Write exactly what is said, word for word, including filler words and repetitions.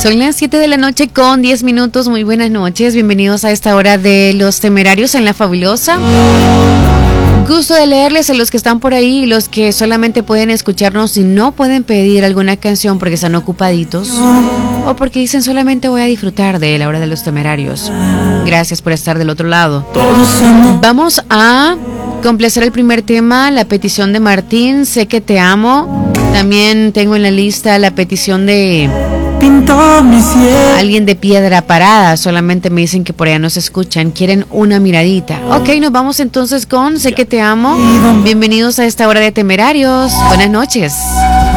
Son las siete de la noche con diez minutos. Muy buenas noches. Bienvenidos a esta hora de Los Temerarios en La Fabulosa. Gusto de leerles a los que están por ahí y los que solamente pueden escucharnos y no pueden pedir alguna canción porque están ocupaditos o porque dicen solamente voy a disfrutar de la hora de Los Temerarios. Gracias por estar del otro lado. Vamos a complacer el primer tema, la petición de Martín, Sé que te amo. También tengo en la lista la petición de alguien de Piedra Parada. Solamente me dicen que por allá no se escuchan, quieren una miradita. Ok, nos vamos entonces con Sé que te amo. Bienvenidos a esta hora de Temerarios. Buenas noches.